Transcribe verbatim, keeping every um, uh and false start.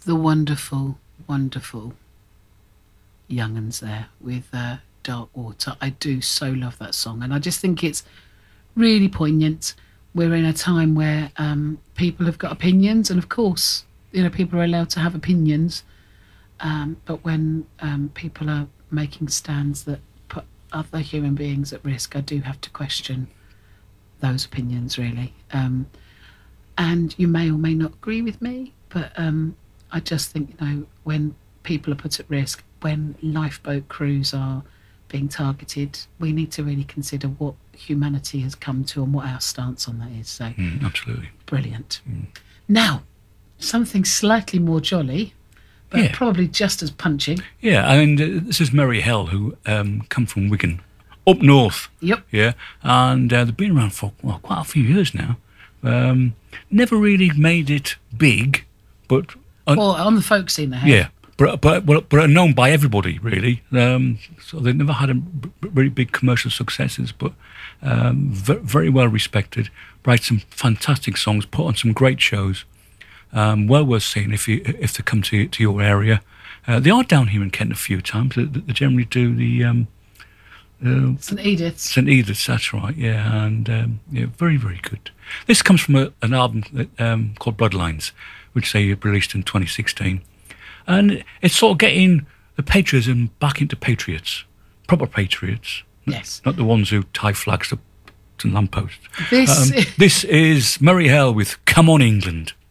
the wonderful, wonderful young uns there with uh, Dark Water. I do so love that song, and I just think it's really poignant. We're in a time where um, people have got opinions, and of course, you know, people are allowed to have opinions. Um, but when um, people are making stands that put other human beings at risk, I do have to question those opinions, really. Um, and you may or may not agree with me, but um, I just think, you know, when people are put at risk, when lifeboat crews are being targeted, we need to really consider what humanity has come to and what our stance on that is. So, mm, absolutely brilliant. mm. Now, something slightly more jolly, but yeah. probably just as punching. Yeah, and uh, this is Merry Hell, who um, come from Wigan, up north. Yep. Yeah, and uh, they've been around for well, quite a few years now. Um, never really made it big, but Uh, well, on the folk scene they have. Yeah, but but but, but are known by everybody really. Um, so they've never had a b- really big commercial successes, but um, v- very well respected. Write some fantastic songs, put on some great shows. Um, well worth seeing if you if they come to to your area. Uh, they are down here in Kent a few times. They, they generally do the um, uh, St Edith's. St Edith's, that's right. Yeah, and um, yeah, very very good. This comes from a, an album that, um, called Bloodlines, which they released in twenty sixteen. And it's sort of getting the patriotism back into patriots, proper patriots. Yes. Not the ones who tie flags to, to lampposts. This, Um, this is Merry Hell with Come On England.